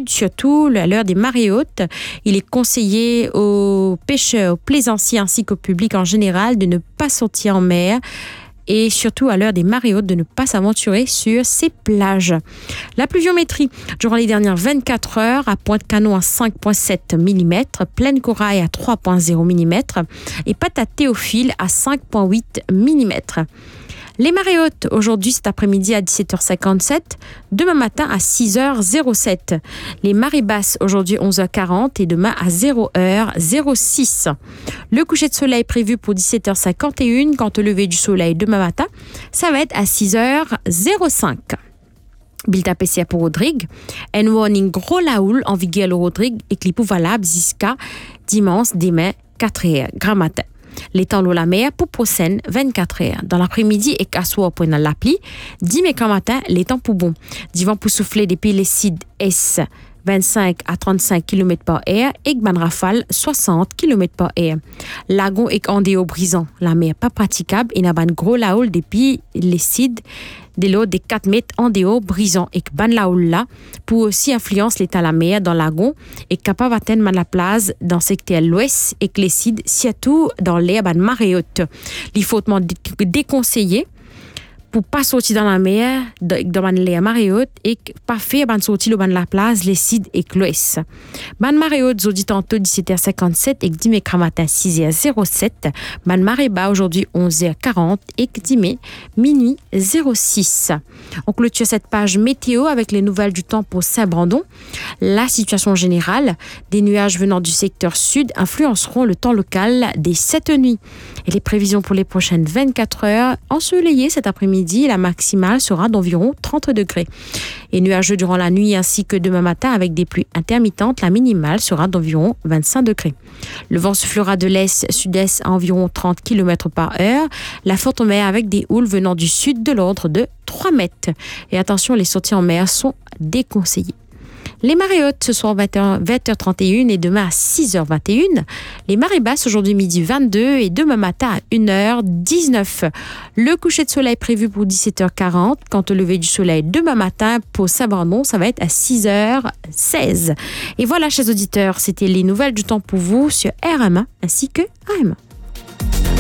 sud, surtout à l'heure des marées hautes. Il est conseillé aux pêcheurs, aux plaisanciers ainsi qu'au public en général de ne pas sortir en mer et surtout à l'heure des marées hautes de ne pas s'aventurer sur ces plages. La pluviométrie durant les dernières 24 heures à Pointe-Canon à 5,7 mm, Plaine Corail à 3,0 mm et Pata-Théophile à 5,8 mm. Les marées hautes, aujourd'hui, cet après-midi à 17h57, demain matin à 6h07. Les marées basses, aujourd'hui 11h40 et demain à 0h06. Le coucher de soleil prévu pour 17h51, quant au lever du soleil demain matin, ça va être à 6h05. Bulletin PCR pour Rodrigue. Un warning gros laoul en vigueur le Rodrigue et clip valable jusqu'à dimanche demain 4h grand matin. Les temps de la mer pour prochaine 24 heures. Dans l'après-midi et qu'à soir pour l'appli, 10 mai quand matin, les temps pour bon. Divan pour souffler depuis les sides S 25 à 35 km par heure et ban rafale 60 km par heure. Lagon et andéo brisant. La mer pas praticable et n'a ban gros laoul depuis les sides de l'eau des 4 mètres en déo brisant et que ban laoul là pour aussi influence l'état de la mer dans lagon et capable atteindre la place dans secteur l'ouest et que les sides surtout dans l'air ban marée haute. Il faut déconseiller pour pas sortir dans la mer dans l'air marée haute et pas faire ban sortir dans la place les sides et l'ouest. Ban marée haute aujourd'hui tantôt 17h57 et dimanche matin 6h07. Ban marée bas aujourd'hui 11h40 et dimanche minuit 06. On clôture cette page météo avec les nouvelles du temps pour Saint-Brandon. La situation générale, des nuages venant du secteur sud influenceront le temps local des 7 nuits. Et les prévisions pour les prochaines 24 heures, ensoleillées cet après-midi, la maximale sera d'environ 30 degrés. Et nuageux durant la nuit ainsi que demain matin avec des pluies intermittentes, la minimale sera d'environ 25 degrés. Le vent soufflera de l'est-sud-est à environ 30 km par heure. La forte mer avec des houles venant du sud de l'ordre de 3 mètres. Et attention, les sorties en mer sont déconseillées. Les marées hautes ce soir 20h31 et demain à 6h21. Les marées basses aujourd'hui midi 22 et demain matin à 1h19. Le coucher de soleil prévu pour 17h40. Quant au lever du soleil demain matin pour Saint-Brandon, ça va être à 6h16. Et voilà, chers auditeurs, c'était les nouvelles du temps pour vous sur RM1 ainsi que AM.